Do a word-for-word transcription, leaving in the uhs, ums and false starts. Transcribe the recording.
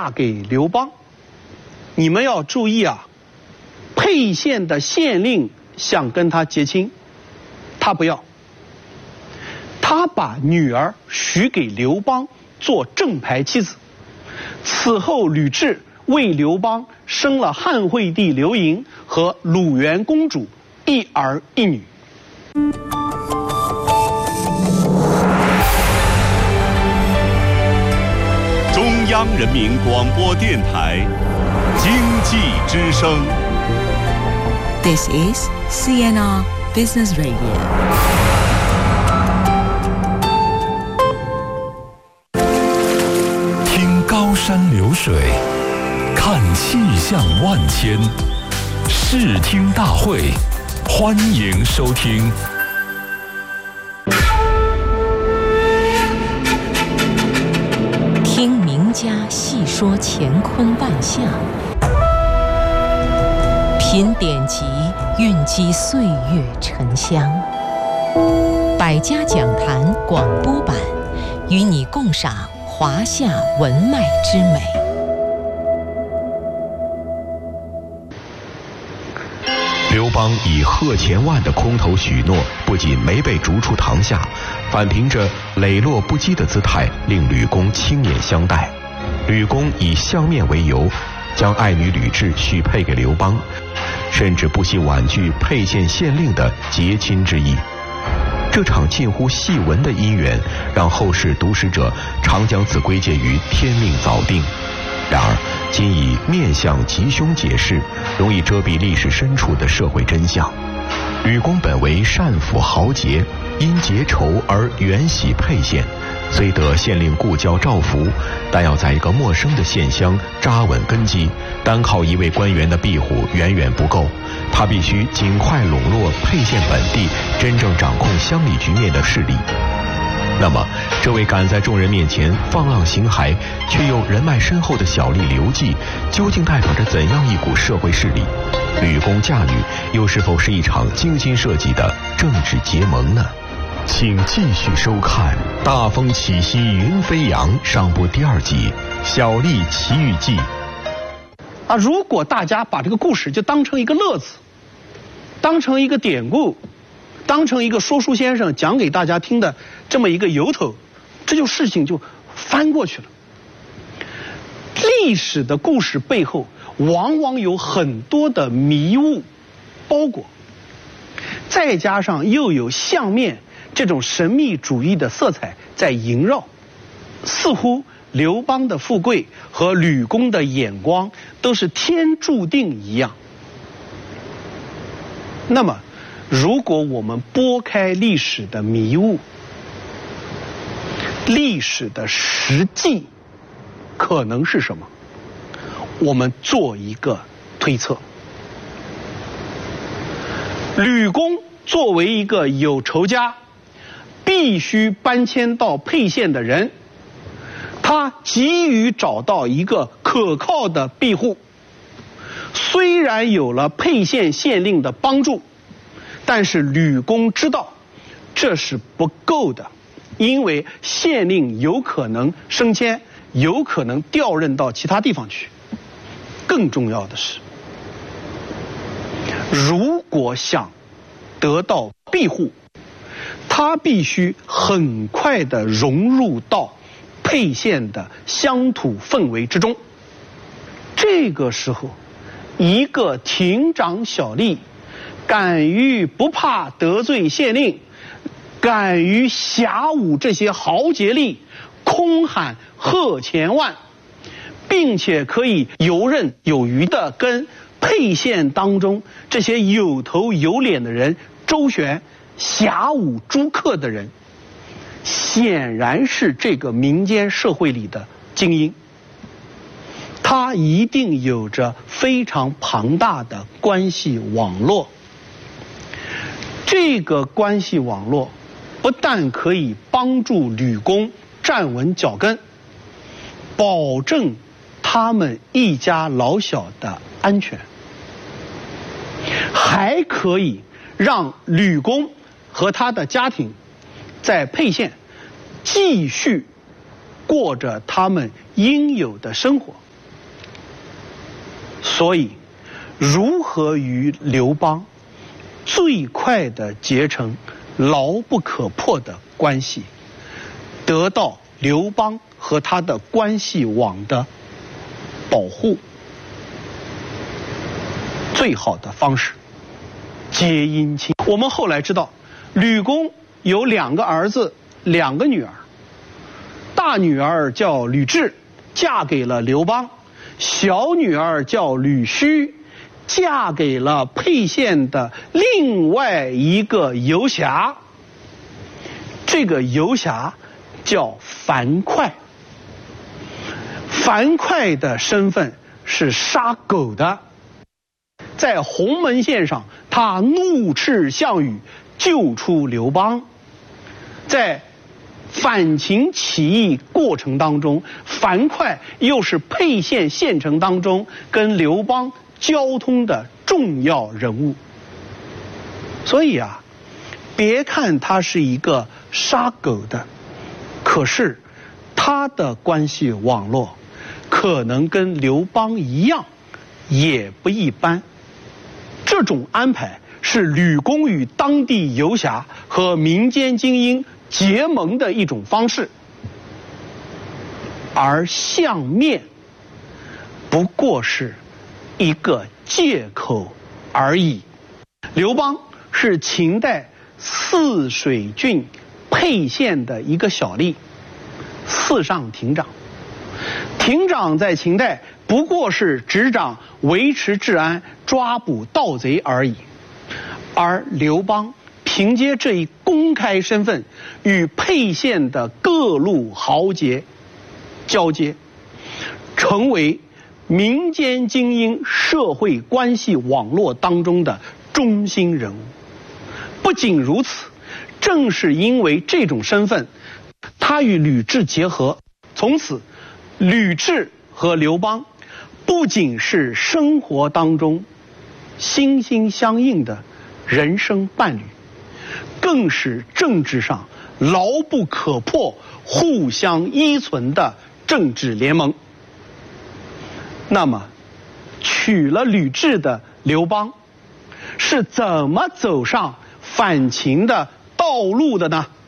嫁给刘邦。你们要注意啊，沛县的县令想跟他结亲，他不要，他把女儿许给刘邦做正牌妻子。此后吕雉为刘邦生了汉惠帝刘盈和鲁元公主一儿一女。 中央人民广播电台经济之声。 This is C N R Business Radio。 听高山流水，看气象万千，视听大会，欢迎收听。 听名家细说乾坤万象，品典籍，蕴积岁月沉香。百家讲坛广播版，与你共赏华夏文脉之美。 刘邦以贺千万的空头许诺，不仅没被逐出堂下，反凭着磊落不羁的姿态，令吕公亲眼相待。吕公以相面为由，将爱女吕雉许配给刘邦，甚至不惜婉拒沛县县令的结亲之意。这场近乎戏文的姻缘，让后世读史者常将此归结于天命早定。然而，今以面相吉凶解释，容易遮蔽历史深处的社会真相。吕公本为单府豪杰，因结仇而远徙沛县，虽得县令故交赵服，但要在一个陌生的县乡扎稳根基，单靠一位官员的庇护远远不够。他必须尽快笼络沛县本地真正掌控乡里局面的势力。那么，这位敢在众人面前放浪形骸，却又人脉深厚的小吏刘季，究竟代表着怎样一股社会势力？吕公嫁女，又是否是一场精心设计的政治结盟呢？请继续收看《大风起兮云飞扬》上部第二集《小吏奇遇记》。 啊，如果大家把这个故事就当成一个乐子，当成一个典故，当成一个说书先生讲给大家听的这么一个由头，这就事情就翻过去了。历史的故事背后往往有很多的迷雾包裹，再加上又有相面这种神秘主义的色彩在萦绕，似乎刘邦的富贵和吕公的眼光都是天注定一样。那么如果我们拨开历史的迷雾，历史的实际可能是什么？我们做一个推测。吕公作为一个有仇家，必须搬迁到沛县的人，他急于找到一个可靠的庇护。虽然有了沛县县令的帮助，但是吕公知道这是不够的，因为县令有可能升迁，有可能调任到其他地方去。更重要的是，如果想得到庇护，他必须很快地融入到沛县的乡土氛围之中。这个时候，一个亭长小吏敢于不怕得罪县令，敢于辖侮这些豪杰吏，空喊贺千万，并且可以游刃有余地跟沛县当中这些有头有脸的人周旋，辖侮诸客的人，显然是这个民间社会里的精英。他一定有着非常庞大的关系网络。这个关系网络不但可以帮助吕公站稳脚跟，保证他们一家老小的安全，还可以让吕公和他的家庭在沛县继续过着他们应有的生活。 所以，如何与刘邦最快的结成牢不可破的关系，得到刘邦和他的关系网的保护，最好的方式皆姻亲。我们后来知道，吕公有两个儿子，两个女儿。大女儿叫吕雉，嫁给了刘邦；小女儿叫吕须，嫁给了沛县的另外一个游侠。这个游侠叫樊哙。樊哙的身份是杀狗的，在鸿门县上，他怒斥项羽，救出刘邦。在反秦起义过程当中，樊哙又是沛县县城当中跟刘邦交通的重要人物。所以啊，别看他是一个杀狗的，可是他的关系网络可能跟刘邦一样也不一般。这种安排是吕公与当地游侠和民间精英结盟的一种方式，而相面不过是一个借口而已。刘邦是秦代泗水郡沛县的一个小吏，四上亭长。亭长在秦代不过是执掌维持治安、抓捕盗贼而已，而刘邦凭借这一公开身份，与沛县的各路豪杰交接，成为民间精英社会关系网络当中的中心人物。不仅如此，正是因为这种身份，他与吕雉结合，从此吕雉和刘邦不仅是生活当中心心相印的人生伴侣，更是政治上牢不可破、互相依存的政治联盟。那么，娶了吕雉的刘邦是怎么走上反秦的道路的呢？